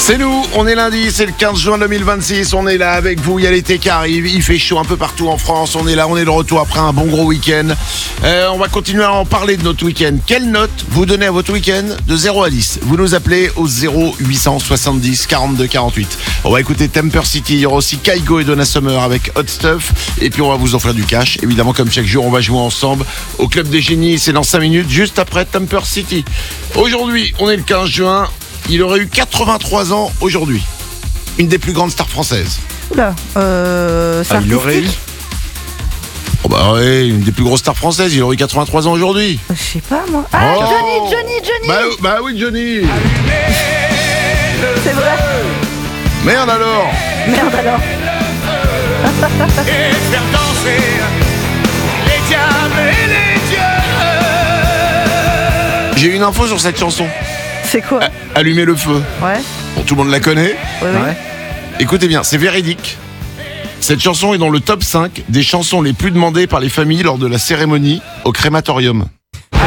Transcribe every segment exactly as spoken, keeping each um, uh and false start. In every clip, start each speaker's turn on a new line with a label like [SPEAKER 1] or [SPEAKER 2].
[SPEAKER 1] C'est nous, on est lundi, c'est le quinze juin deux mille vingt-six, on est là avec vous, il y a l'été qui arrive, il fait chaud un peu partout en France, on est là, on est de retour après un bon gros week-end. Euh, on va continuer à en parler de notre week-end. Quelle note vous donnez à votre week-end de zéro à dix? Vous nous appelez au zéro huit cent soixante-dix quarante-deux quarante-huit. On va écouter Temper City, il y aura aussi Kygo et Donna Summer avec Hot Stuff, et puis on va vous offrir du cash. Évidemment, comme chaque jour, on va jouer ensemble au Club des Génies, c'est dans cinq minutes, juste après Temper City. Aujourd'hui, on est le quinze juin. Il aurait eu quatre-vingt-trois ans aujourd'hui. Une des plus grandes stars françaises.
[SPEAKER 2] Oula, euh, c'est
[SPEAKER 3] Ah, il aurait eu.
[SPEAKER 1] Oh bah ouais, une des plus grosses stars françaises. Il aurait eu quatre-vingt-trois ans aujourd'hui.
[SPEAKER 2] Je sais pas moi. Ah,
[SPEAKER 1] Oh
[SPEAKER 2] Johnny, Johnny, Johnny.
[SPEAKER 1] Bah, bah oui, Johnny.
[SPEAKER 2] C'est vrai.
[SPEAKER 1] Merde alors.
[SPEAKER 2] Merde alors.
[SPEAKER 4] Et faire danser les diables et les dieux.
[SPEAKER 1] J'ai une info sur cette chanson.
[SPEAKER 2] C'est quoi?
[SPEAKER 1] A- Allumer le feu.
[SPEAKER 2] Ouais.
[SPEAKER 1] Bon, tout le monde la connaît.
[SPEAKER 2] Ouais, ouais.
[SPEAKER 3] Ouais.
[SPEAKER 1] Écoutez bien, c'est véridique. Cette chanson est dans le top cinq des chansons les plus demandées par les familles lors de la cérémonie au crématorium.
[SPEAKER 2] En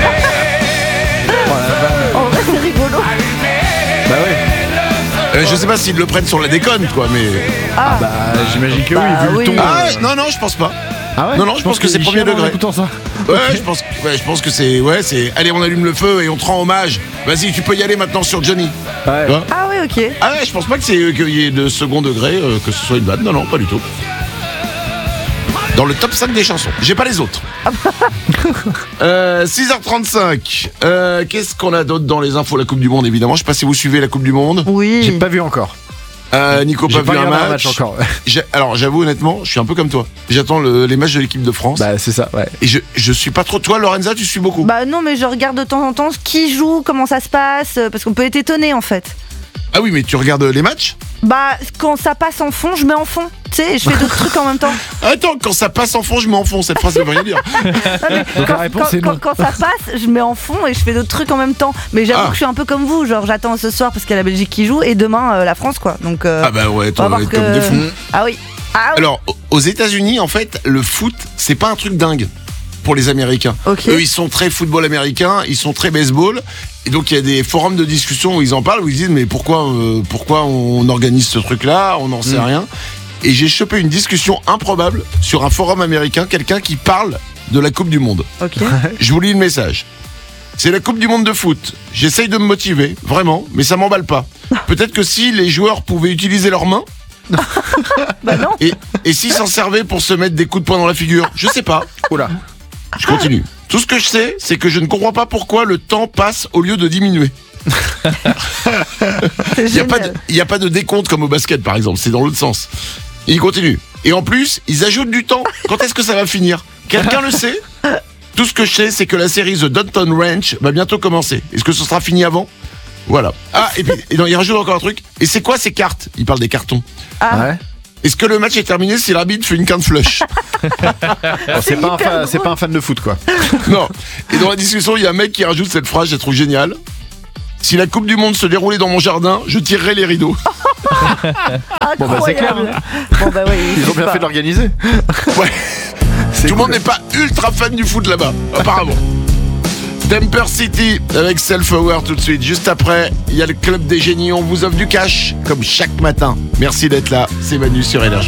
[SPEAKER 2] vrai, c'est rigolo.
[SPEAKER 3] Bah ouais.
[SPEAKER 1] Euh, je sais pas s'ils le prennent sur la déconne, quoi, mais...
[SPEAKER 2] Ah,
[SPEAKER 3] Bah j'imagine que
[SPEAKER 2] Bah
[SPEAKER 3] oui, vu
[SPEAKER 2] oui.
[SPEAKER 3] le ton.
[SPEAKER 1] Ah,
[SPEAKER 3] euh,
[SPEAKER 1] non, non, je pense pas.
[SPEAKER 3] Ah ouais.
[SPEAKER 1] non, non, je pense que c'est
[SPEAKER 3] il
[SPEAKER 1] premier
[SPEAKER 3] chiale en
[SPEAKER 1] degré.
[SPEAKER 3] écoutant ça.
[SPEAKER 1] Ouais, je pense, ouais, je pense que c'est... Ouais, c'est... Allez, on allume le feu et on te rend hommage. Vas-y, tu peux y aller maintenant sur Johnny.
[SPEAKER 3] Ouais.
[SPEAKER 1] Tu vois
[SPEAKER 2] ah oui, ok.
[SPEAKER 1] Ah ouais, je pense pas que c'est qu'il y ait de second degré, euh, que ce soit une vanne. Non, non, pas du tout. Dans le top cinq des chansons. J'ai pas les autres. euh, six heures trente-cinq. Euh, qu'est-ce qu'on a d'autre dans les infos? La Coupe du Monde, évidemment. Je sais pas si vous suivez la Coupe du Monde.
[SPEAKER 2] Oui.
[SPEAKER 3] J'ai pas vu encore.
[SPEAKER 1] Euh, Nico,
[SPEAKER 3] J'ai
[SPEAKER 1] pas, vu un
[SPEAKER 3] regardé
[SPEAKER 1] match.
[SPEAKER 3] encore.
[SPEAKER 1] J'ai- Alors, j'avoue, honnêtement, je suis un peu comme toi. J'attends le- les matchs de l'équipe de France.
[SPEAKER 3] Bah c'est ça, ouais.
[SPEAKER 1] Et je, je suis pas trop... Toi, Lorenza, tu suis beaucoup.
[SPEAKER 2] Bah non, mais je regarde de temps en temps qui joue, comment ça se passe, euh, parce qu'on peut être étonné en fait.
[SPEAKER 1] Ah oui, mais tu regardes les matchs?
[SPEAKER 2] Bah quand ça passe en fond, je mets en fond. Tu sais, et je fais d'autres trucs en même temps.
[SPEAKER 1] Attends, quand ça passe en fond, je mets en fond. Cette phrase ne veut rien dire.
[SPEAKER 2] Non, mais
[SPEAKER 3] Donc
[SPEAKER 2] quand,
[SPEAKER 3] la réponse
[SPEAKER 2] quand-
[SPEAKER 3] est non.
[SPEAKER 2] quand- quand ça passe, je mets en fond et je fais d'autres trucs en même temps. Mais j'avoue
[SPEAKER 1] Ah.
[SPEAKER 2] que je suis un peu comme vous, genre j'attends ce soir parce qu'il y a la Belgique qui joue et demain euh, la France quoi. Donc euh,
[SPEAKER 1] Ah bah ouais,
[SPEAKER 2] on va
[SPEAKER 1] toi,
[SPEAKER 2] voir
[SPEAKER 1] comme
[SPEAKER 2] que-
[SPEAKER 1] des fous.
[SPEAKER 2] Ah oui. Ah oui.
[SPEAKER 1] Alors, aux États-Unis, en fait, le foot, c'est pas un truc dingue pour les Américains.
[SPEAKER 2] Ok.
[SPEAKER 1] Eux, ils sont très football américain, ils sont très baseball. Et donc, il y a des forums de discussion où ils en parlent, où ils disent, mais pourquoi, euh, pourquoi on organise ce truc-là? On n'en sait
[SPEAKER 3] Mm.
[SPEAKER 1] rien. Et j'ai chopé une discussion improbable sur un forum américain, quelqu'un qui parle de la Coupe du Monde.
[SPEAKER 2] Ok.
[SPEAKER 1] Je vous lis le message. C'est la Coupe du Monde de foot. J'essaye de me motiver, vraiment, mais ça m'emballe pas. Peut-être que si les joueurs pouvaient utiliser leurs mains,
[SPEAKER 2] Bah non.
[SPEAKER 1] et, et s'ils s'en servaient pour se mettre des coups de poing dans la figure, je sais pas.
[SPEAKER 3] Oula.
[SPEAKER 1] Je continue. Tout ce que je sais, c'est que je ne comprends pas pourquoi le temps passe au lieu de diminuer.
[SPEAKER 2] C'est
[SPEAKER 1] Il n'y a, pas de-
[SPEAKER 2] génial.
[SPEAKER 1] y a pas de décompte comme au basket, par exemple. C'est dans l'autre sens. Et il continue. Et en plus, ils ajoutent du temps. Quand est-ce que ça va finir? Quelqu'un le sait? Tout ce que je sais, c'est que la série The Downton Ranch va bientôt commencer. Est-ce que ce sera fini avant? Voilà. Ah, et puis et non, il rajoute encore un truc. Et c'est quoi ces cartes? Il parle des cartons.
[SPEAKER 2] Ah.
[SPEAKER 3] Ouais.
[SPEAKER 1] Est-ce que le match est terminé si l'arbitre fait une quinte flush?
[SPEAKER 3] Bon, c'est pas un
[SPEAKER 2] hyper
[SPEAKER 3] fan, c'est
[SPEAKER 2] drôle.
[SPEAKER 3] pas un fan de foot quoi.
[SPEAKER 1] Non. Et dans la discussion, il y a un mec qui rajoute cette phrase, je la trouve géniale. Si la Coupe du Monde se déroulait dans mon jardin, je tirerais les rideaux.
[SPEAKER 3] Bon bah c'est clair.
[SPEAKER 2] Incroyable. Bon bah oui.
[SPEAKER 3] Ils ont bien
[SPEAKER 2] pas.
[SPEAKER 3] fait de l'organiser.
[SPEAKER 1] Ouais.
[SPEAKER 3] C'est
[SPEAKER 1] Tout le
[SPEAKER 3] cool.
[SPEAKER 1] monde n'est pas ultra fan du foot là-bas, apparemment. Temper City avec Self-Aware tout de suite. Juste après, il y a le Club des Génies. On vous offre du cash, comme chaque matin. Merci d'être là. C'est Manu sur Énergie.